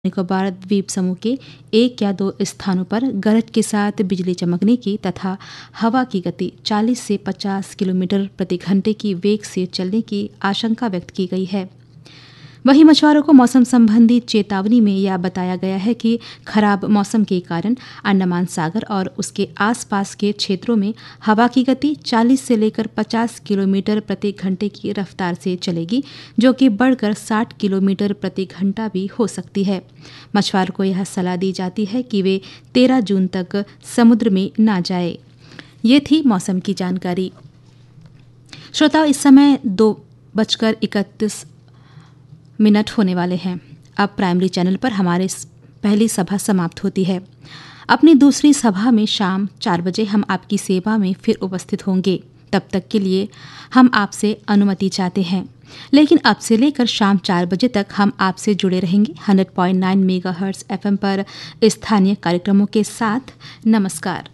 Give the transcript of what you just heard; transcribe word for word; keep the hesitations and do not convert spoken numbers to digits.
निकोबार द्वीप समूह के एक या दो स्थानों पर गरज के साथ बिजली चमकने की तथा हवा की गति चालीस से पचास किलोमीटर प्रति घंटे की वेग से चलने की आशंका व्यक्त की गई है। वहीं मछुआरों को मौसम संबंधी चेतावनी में यह बताया गया है कि खराब मौसम के कारण अंडमान सागर और उसके आसपास के क्षेत्रों में हवा की गति चालीस से लेकर पचास किलोमीटर प्रति घंटे की रफ्तार से चलेगी, जो कि बढ़कर साठ किलोमीटर प्रति घंटा भी हो सकती है। मछुआरों को यह सलाह दी जाती है कि वे तेरह जून तक समुद्र में ना जाए। ये थी मौसम की जानकारी। श्रोताओ, इस समय दो बजकर इकतीस मिनट होने वाले हैं। अब प्राइमरी चैनल पर हमारे पहली सभा समाप्त होती है। अपनी दूसरी सभा में शाम चार बजे हम आपकी सेवा में फिर उपस्थित होंगे। तब तक के लिए हम आपसे अनुमति चाहते हैं, लेकिन अब से लेकर शाम चार बजे तक हम आपसे जुड़े रहेंगे सौ पॉइंट नौ मेगाहर्ट्ज़ एफएम पर स्थानीय कार्यक्रमों के साथ। नमस्कार।